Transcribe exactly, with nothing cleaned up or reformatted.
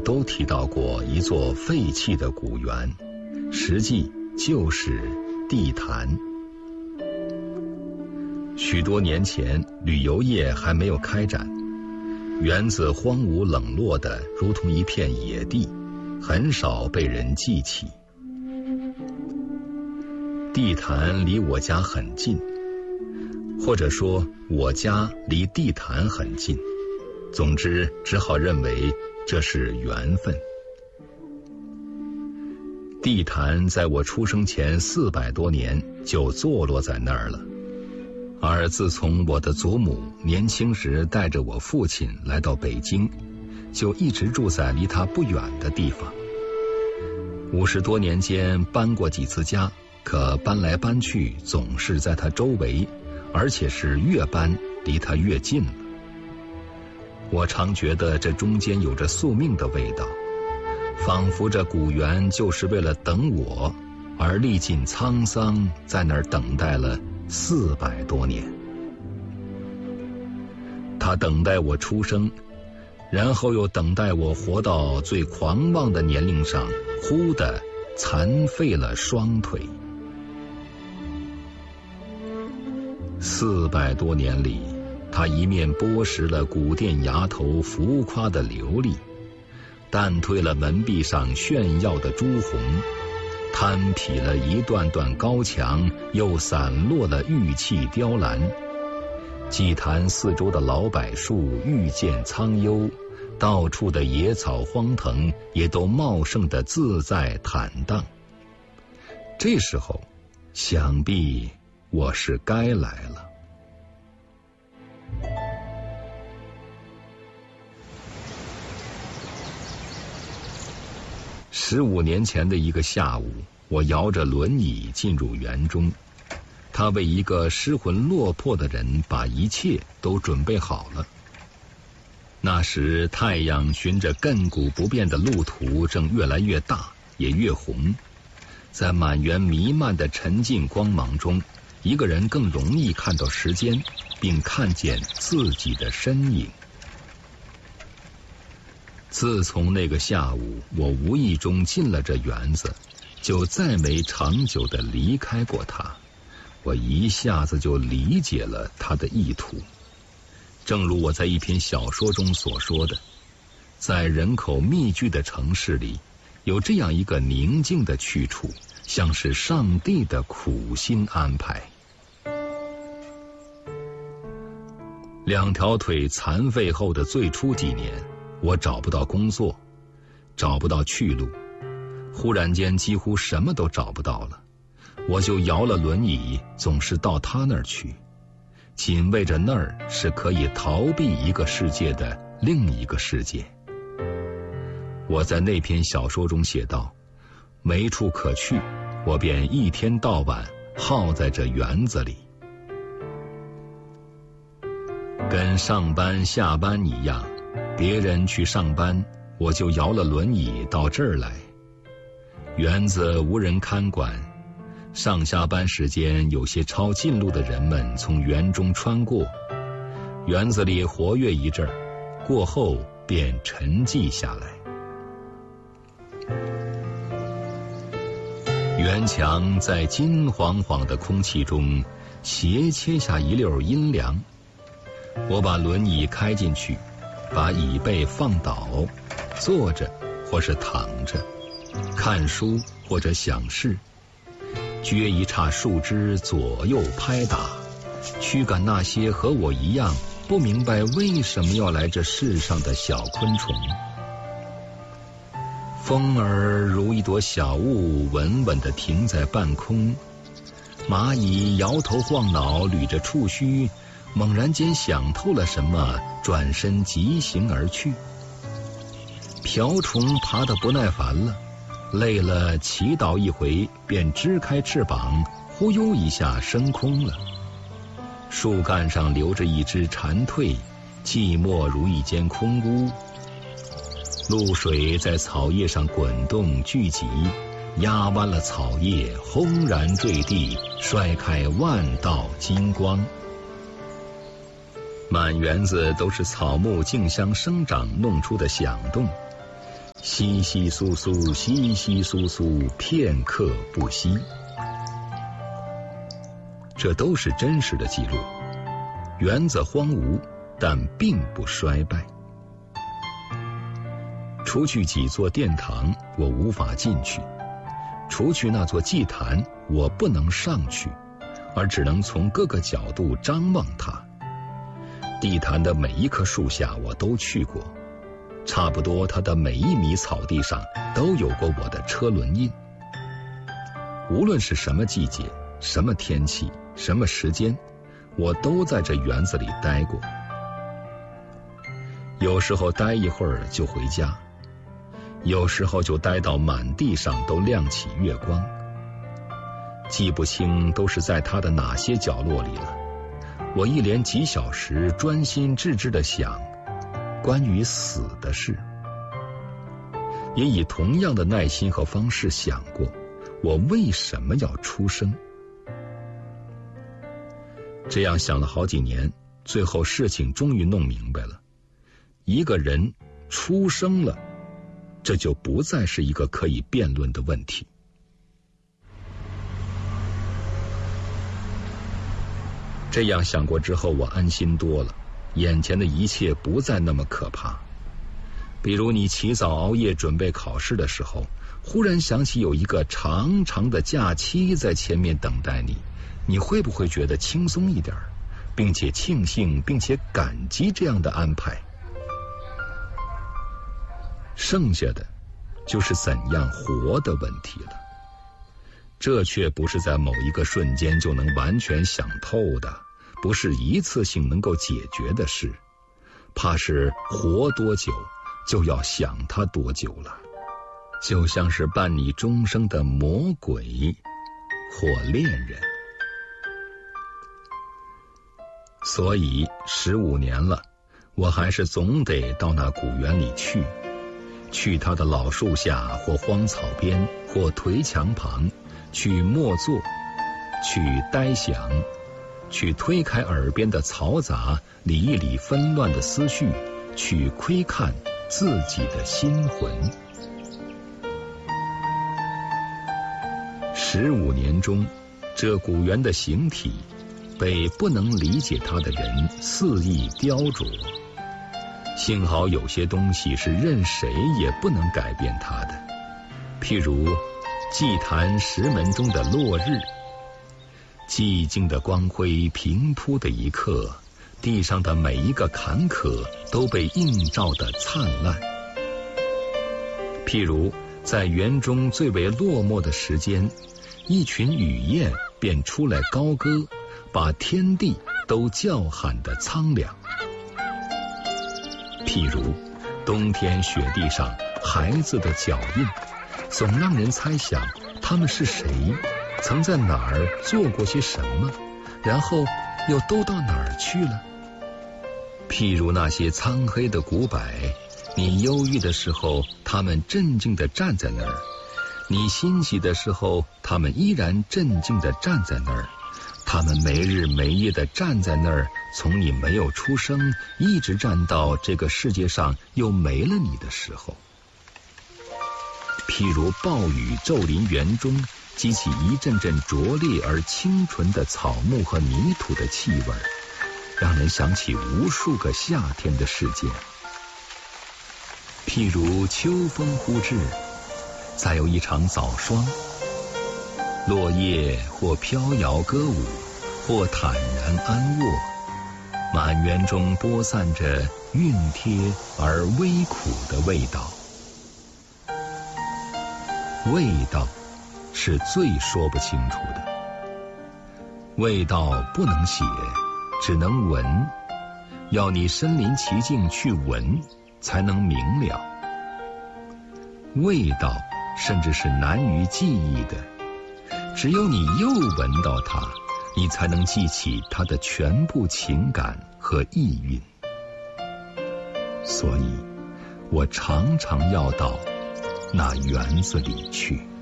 都提到过一座废弃的古园，实际就是地坛。许多年前，旅游业还没有开展，园子荒芜冷落的如同一片野地，很少被人记起。地坛离我家很近，或者说我家离地坛很近，总之只好认为这是缘分。地坛在我出生前四百多年就坐落在那儿了，而自从我的祖母年轻时带着我父亲来到北京，就一直住在离他不远的地方。五十多年间搬过几次家，可搬来搬去总是在他周围，而且是越搬离他越近了。我常觉得这中间有着宿命的味道，仿佛这古园就是为了等我而历尽沧桑，在那儿等待了四百多年。他等待我出生，然后又等待我活到最狂妄的年龄上，忽地残废了双腿。四百多年里，他一面剥蚀了古殿崖头浮夸的琉璃，淡褪了门壁上炫耀的朱红，摊劈了一段段高墙，又散落了玉砌雕栏。祭坛四周的老柏树愈见苍幽，到处的野草荒藤也都茂盛的自在坦荡。这时候，想必我是该来了。十五年前的一个下午，我摇着轮椅进入园中，他为一个失魂落魄的人把一切都准备好了。那时太阳循着亘古不变的路途正越来越大，也越红，在满园弥漫的沉静光芒中，一个人更容易看到时间，并看见自己的身影。自从那个下午我无意中进了这园子，就再没长久地离开过它。我一下子就理解了他的意图。正如我在一篇小说中所说的，在人口密集的城市里，有这样一个宁静的去处，像是上帝的苦心安排。两条腿残废后的最初几年，我找不到工作，找不到去路，忽然间几乎什么都找不到了。我就摇了轮椅，总是到他那儿去，紧为着那儿是可以逃避一个世界的另一个世界。我在那篇小说中写道，没处可去，我便一天到晚耗在这园子里。跟上班下班一样，别人去上班，我就摇了轮椅到这儿来。园子无人看管，上下班时间有些抄近路的人们从园中穿过，园子里活跃一阵儿，过后便沉寂下来。园墙在金晃晃的空气中斜切下一溜阴凉。我把轮椅开进去，把椅背放倒，坐着或是躺着，看书或者想事，撅一叉树枝左右拍打，驱赶那些和我一样不明白为什么要来这世上的小昆虫。风儿如一朵小雾，稳稳地停在半空，蚂蚁摇头晃脑，捋着触须，猛然间想透了什么，转身疾行而去。瓢虫爬得不耐烦了，累了祈祷一回，便支开翅膀，忽悠一下升空了。树干上留着一只蝉蜕，寂寞如一间空屋。露水在草叶上滚动聚集，压弯了草叶，轰然坠地，摔开万道金光。满园子都是草木竞相生长弄出的响动， 稀稀疏疏，稀稀疏疏，片刻不息。这都是真实的记录。园子荒芜，但并不衰败。除去几座殿堂，我无法进去；除去那座祭坛，我不能上去，而只能从各个角度张望它。地坛的每一棵树下我都去过，差不多它的每一米草地上都有过我的车轮印。无论是什么季节、什么天气、什么时间，我都在这园子里待过。有时候待一会儿就回家，有时候就待到满地上都亮起月光。记不清都是在它的哪些角落里了。我一连几小时专心致志地想关于死的事，也以同样的耐心和方式想过我为什么要出生。这样想了好几年，最后事情终于弄明白了，一个人出生了，这就不再是一个可以辩论的问题。这样想过之后，我安心多了，眼前的一切不再那么可怕。比如你起早熬夜准备考试的时候，忽然想起有一个长长的假期在前面等待你，你会不会觉得轻松一点，并且庆幸并且感激这样的安排？剩下的就是怎样活的问题了。这却不是在某一个瞬间就能完全想透的，不是一次性能够解决的事，怕是活多久就要想它多久了，就像是伴你终生的魔鬼或恋人。所以十五年了，我还是总得到那古园里去，去它的老树下或荒草边或颓墙旁，去默坐，去呆想，去推开耳边的嘈杂，理一理纷乱的思绪，去窥看自己的心魂。十五年中，这古园的形体被不能理解它的人肆意雕琢，幸好有些东西是任谁也不能改变它的，譬如祭坛石门中的落日，寂静的光辉平铺的一刻，地上的每一个坎坷都被映照得灿烂。譬如在园中最为落寞的时间，一群雨燕便出来高歌，把天地都叫喊得苍凉。譬如冬天雪地上孩子的脚印，总让人猜想他们是谁，曾在哪儿做过些什么，然后又都到哪儿去了。譬如那些苍黑的古柏，你忧郁的时候他们镇静地站在那儿，你欣喜的时候他们依然镇静地站在那儿，他们没日没夜地站在那儿，从你没有出生一直站到这个世界上又没了你的时候。譬如暴雨骤临园中，激起一阵阵灼烈而清纯的草木和泥土的气味，让人想起无数个夏天的事件。譬如秋风忽至，再有一场早霜，落叶或飘摇歌舞，或坦然安卧，满园中播散着熨帖而微苦的味道。味道是最说不清楚的，味道不能写，只能闻，要你身临其境去闻，才能明了。味道甚至是难于记忆的，只有你又闻到它，你才能记起它的全部情感和意蕴。所以我常常要到那园子里去。